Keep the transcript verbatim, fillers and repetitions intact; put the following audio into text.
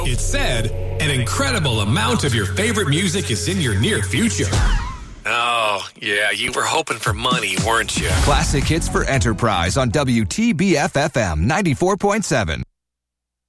It said an incredible amount of your favorite music is in your near future. Oh, yeah, you were hoping for money, weren't you? Classic hits for Enterprise on W T B F F M ninety-four point seven.